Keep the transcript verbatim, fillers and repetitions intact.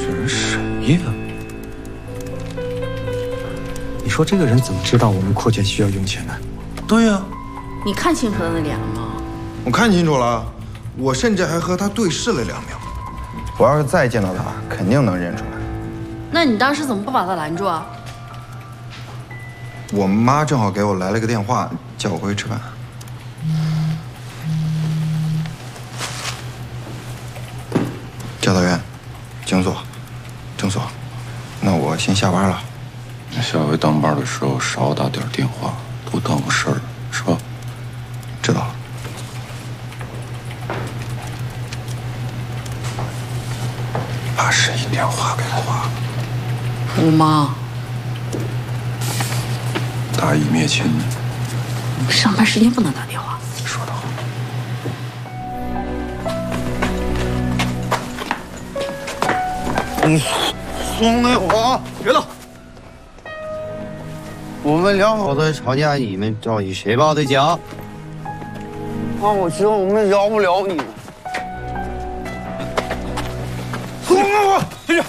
这人什么呀？你说这个人怎么知道我们扩建需要用钱呢？ 对呀， 你看清楚他的脸了吗？ 我看清楚了，我甚至还和他对视了两秒。我要是再见到他，肯定能认出来。 那你当时怎么不把他拦住啊？ 我妈正好给我来了个电话，叫我回去吃饭。教导员，警所，正所，那我先下班了。 下回当班的时候少打点电话，多当个事儿，是吧？ 知道了。把十一电话给挂了。 我妈。 大义灭亲。 上班时间不能打电话。 说得好。 你松开我！ 别动！ 我们两口子吵架，你们到底谁抱的脚？让我知道我们饶不了你们。 松开我！